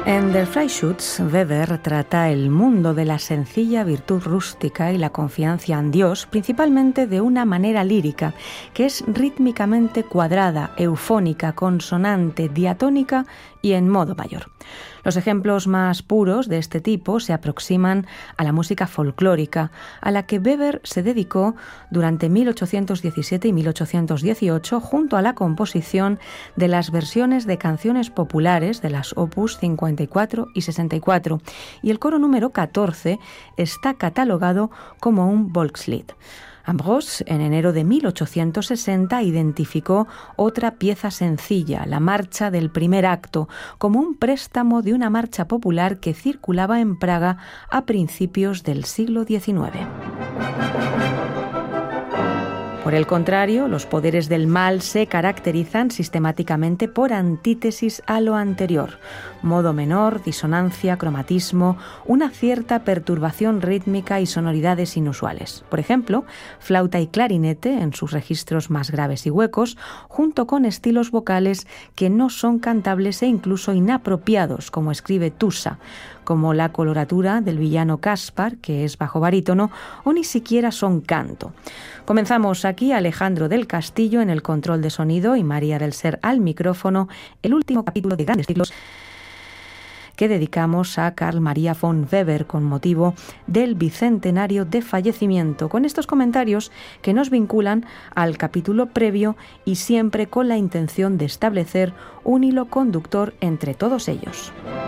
En Der Freischütz, Weber trata el mundo de la sencilla virtud rústica y la confianza en Dios, principalmente de una manera lírica, que es rítmicamente cuadrada, eufónica, consonante, diatónica y en modo mayor. Los ejemplos más puros de este tipo se aproximan a la música folclórica, a la que Weber se dedicó durante 1817 y 1818 junto a la composición de las versiones de canciones populares de las opus 54 y 64, y el coro número 14 está catalogado como un Volkslied. Ambros, en enero de 1860, identificó otra pieza sencilla, la marcha del primer acto, como un préstamo de una marcha popular que circulaba en Praga a principios del siglo XIX. Por el contrario, los poderes del mal se caracterizan sistemáticamente por antítesis a lo anterior. Modo menor, disonancia, cromatismo, una cierta perturbación rítmica y sonoridades inusuales. Por ejemplo, flauta y clarinete en sus registros más graves y huecos, junto con estilos vocales que no son cantables e incluso inapropiados, como escribe Tusa, como la coloratura del villano Caspar, que es bajo barítono, o ni siquiera son canto. Comenzamos aquí Alejandro del Castillo en el control de sonido y María del Ser al micrófono, el último capítulo de Grandes Siglos que dedicamos a Carl Maria von Weber con motivo del bicentenario de fallecimiento, con estos comentarios que nos vinculan al capítulo previo y siempre con la intención de establecer un hilo conductor entre todos ellos.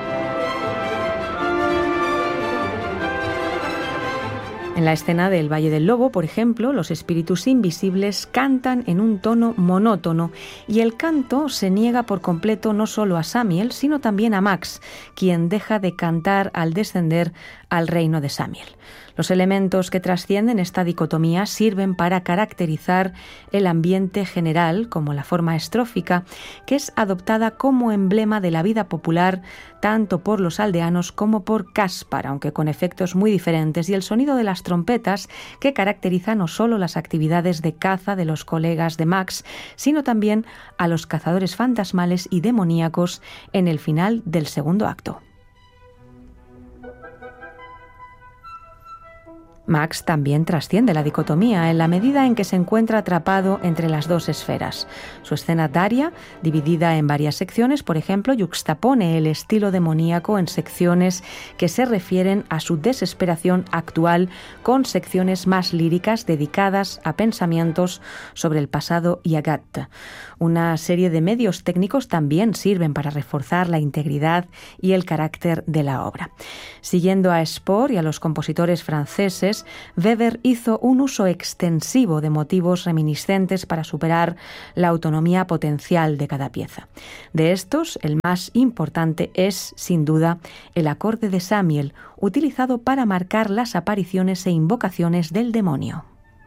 En la escena del Valle del Lobo, por ejemplo, los espíritus invisibles cantan en un tono monótono y el canto se niega por completo no solo a Samiel, sino también a Max, quien deja de cantar al descender al reino de Samiel. Los elementos que trascienden esta dicotomía sirven para caracterizar el ambiente general, como la forma estrófica, que es adoptada como emblema de la vida popular tanto por los aldeanos como por Caspar, aunque con efectos muy diferentes, y el sonido de las trompetas que caracteriza no solo las actividades de caza de los colegas de Max, sino también a los cazadores fantasmales y demoníacos en el final del segundo acto. Max también trasciende la dicotomía en la medida en que se encuentra atrapado entre las dos esferas. Su escena Daria, dividida en varias secciones, por ejemplo, yuxtapone el estilo demoníaco en secciones que se refieren a su desesperación actual con secciones más líricas dedicadas a pensamientos sobre el pasado y Agathe. Una serie de medios técnicos también sirven para reforzar la integridad y el carácter de la obra. Siguiendo a Spohr y a los compositores franceses, Weber hizo un uso extensivo de motivos reminiscentes para superar la autonomía potencial de cada pieza. De estos, el más importante es, sin duda, el acorde de Samiel, utilizado para marcar las apariciones e invocaciones del demonio.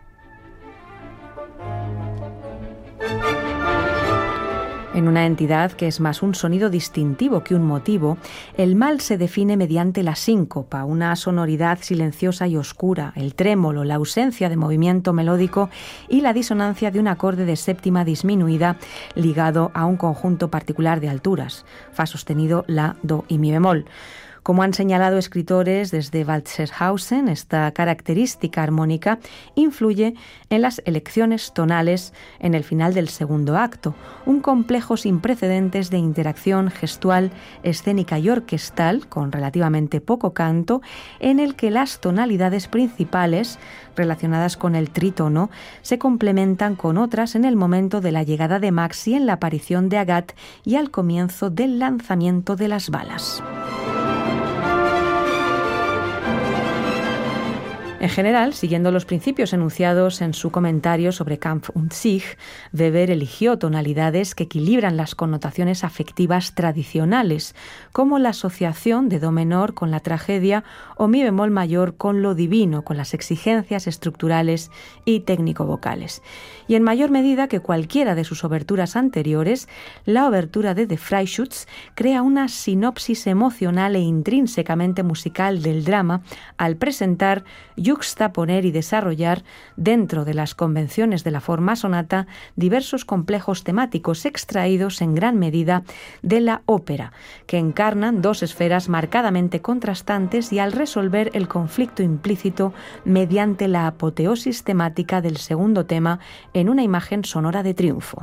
En una entidad que es más un sonido distintivo que un motivo, el mal se define mediante la síncopa, una sonoridad silenciosa y oscura, el trémolo, la ausencia de movimiento melódico y la disonancia de un acorde de séptima disminuida ligado a un conjunto particular de alturas, fa sostenido, la, do y mi bemol. Como han señalado escritores desde Walthershausen, esta característica armónica influye en las elecciones tonales en el final del segundo acto, un complejo sin precedentes de interacción gestual, escénica y orquestal, con relativamente poco canto, en el que las tonalidades principales, relacionadas con el trítono, se complementan con otras en el momento de la llegada de Max y en la aparición de Agathe y al comienzo del lanzamiento de las balas. En general, siguiendo los principios enunciados en su comentario sobre Kampf und Sieg, Weber eligió tonalidades que equilibran las connotaciones afectivas tradicionales, como la asociación de do menor con la tragedia o mi bemol mayor con lo divino, con las exigencias estructurales y técnico-vocales. Y en mayor medida que cualquiera de sus oberturas anteriores, la obertura de Der Freischütz crea una sinopsis emocional e intrínsecamente musical del drama al presentar yuxtaponer y desarrollar, dentro de las convenciones de la forma sonata, diversos complejos temáticos extraídos en gran medida de la ópera, que encarnan dos esferas marcadamente contrastantes y al resolver el conflicto implícito mediante la apoteosis temática del segundo tema en una imagen sonora de triunfo.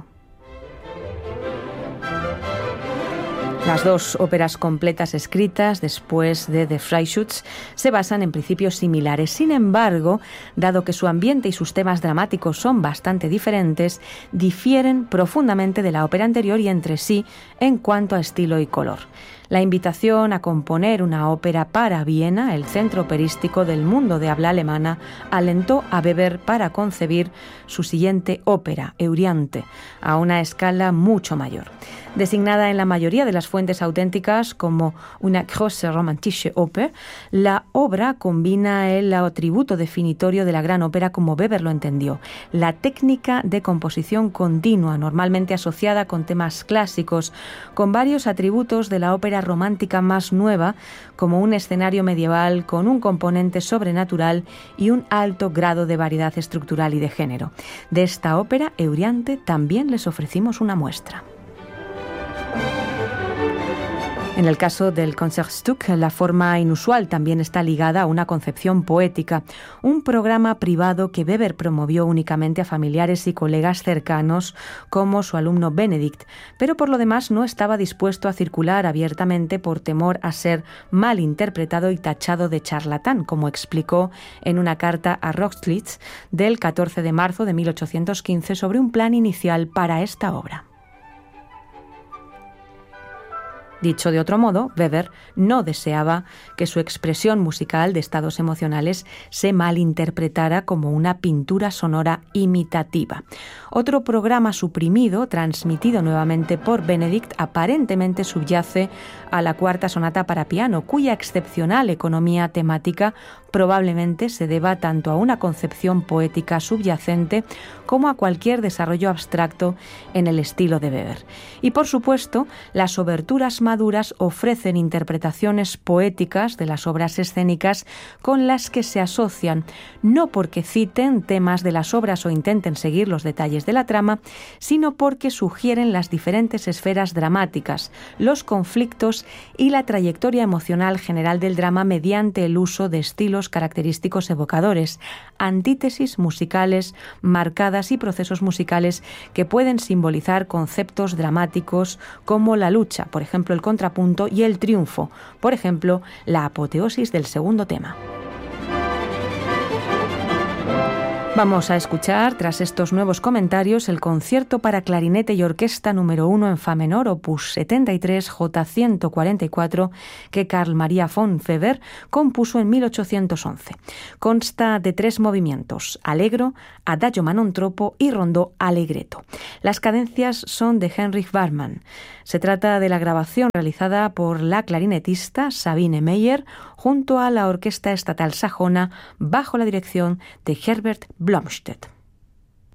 Las dos óperas completas escritas después de Der Freischütz se basan en principios similares. Sin embargo, dado que su ambiente y sus temas dramáticos son bastante diferentes, difieren profundamente de la ópera anterior y entre sí en cuanto a estilo y color. La invitación a componer una ópera para Viena, el centro operístico del mundo de habla alemana, alentó a Weber para concebir su siguiente ópera, Euryanthe, a una escala mucho mayor. Designada en la mayoría de las fuentes auténticas como una große romantische Oper, la obra combina el atributo definitorio de la gran ópera como Weber lo entendió, la técnica de composición continua, normalmente asociada con temas clásicos, con varios atributos de la ópera romántica más nueva, como un escenario medieval con un componente sobrenatural y un alto grado de variedad estructural y de género. De esta ópera, Euryanthe, también les ofrecimos una muestra. En el caso del Concertstück, la forma inusual también está ligada a una concepción poética, un programa privado que Weber promovió únicamente a familiares y colegas cercanos, como su alumno Benedict, pero por lo demás no estaba dispuesto a circular abiertamente por temor a ser mal interpretado y tachado de charlatán, como explicó en una carta a Rochlitz del 14 de marzo de 1815 sobre un plan inicial para esta obra. Dicho de otro modo, Weber no deseaba que su expresión musical de estados emocionales se malinterpretara como una pintura sonora imitativa. Otro programa suprimido, transmitido nuevamente por Benedict, aparentemente subyace a la cuarta sonata para piano, cuya excepcional economía temática probablemente se deba tanto a una concepción poética subyacente como a cualquier desarrollo abstracto en el estilo de Weber. Y por supuesto, las oberturas maduras ofrecen interpretaciones poéticas de las obras escénicas con las que se asocian, no porque citen temas de las obras o intenten seguir los detalles de la trama, sino porque sugieren las diferentes esferas dramáticas, los conflictos y la trayectoria emocional general del drama mediante el uso de estilos característicos evocadores, antítesis musicales marcadas y procesos musicales que pueden simbolizar conceptos dramáticos como la lucha, por ejemplo el contrapunto, y el triunfo, por ejemplo la apoteosis del segundo tema. Vamos a escuchar, tras estos nuevos comentarios, el concierto para clarinete y orquesta número 1 en fa menor, opus 73, J144, que Carl Maria von Weber compuso en 1811. Consta de 3 movimientos: allegro, adagio manon troppo y rondó allegretto. Las cadencias son de Heinrich Warman. Se trata de la grabación realizada por la clarinetista Sabine Meyer junto a la Orquesta Estatal Sajona bajo la dirección de Herbert Blomstedt.